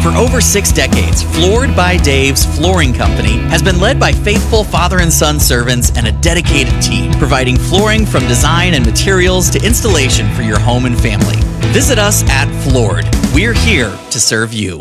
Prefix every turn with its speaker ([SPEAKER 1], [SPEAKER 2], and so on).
[SPEAKER 1] For over 6 decades, Floored by Dave's Flooring Company has been led by faithful father and son servants and a dedicated team, providing flooring from design and materials to installation for your home and family. Visit us at Floored. We're here to serve you.